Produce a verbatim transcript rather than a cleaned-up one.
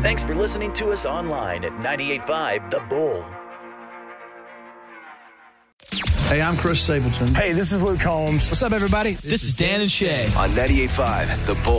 Thanks for listening to us online at ninety-eight point five The Bull. Hey, I'm Chris Stapleton. Hey, this is Luke Combs. What's up, everybody? This, this is Dan and Shay on ninety-eight point five The Bull.